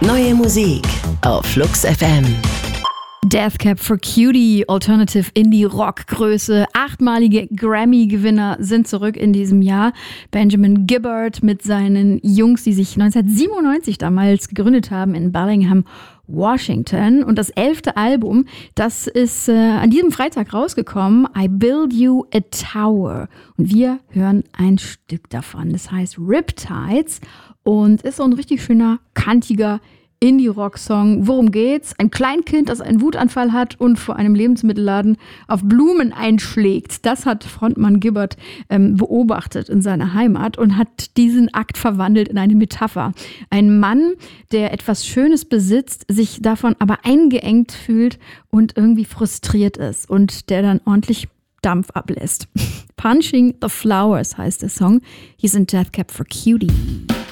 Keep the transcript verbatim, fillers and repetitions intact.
Neue Musik auf Flux F M. Death Cab for Cutie, Alternative Indie Rock Größe. Achtmalige Grammy-Gewinner sind zurück in diesem Jahr. Benjamin Gibbard mit seinen Jungs, die sich neunzehnhundertsiebenundneunzig damals gegründet haben in Bellingham, Washington. Und das elfte Album, das ist äh, an diesem Freitag rausgekommen, I Build You a Tower. Und wir hören ein Stück davon. Das heißt Riptides und ist so ein richtig schöner, kantiger Indie-Rock-Song. Worum geht's? Ein Kleinkind, das einen Wutanfall hat und vor einem Lebensmittelladen auf Blumen einschlägt. Das hat Frontmann Gibbard ähm, beobachtet in seiner Heimat und hat diesen Akt verwandelt in eine Metapher. Ein Mann, der etwas Schönes besitzt, sich davon aber eingeengt fühlt und irgendwie frustriert ist und der dann ordentlich Dampf ablässt. Punching the Flowers heißt der Song. Hier sind Death Cab for Cutie.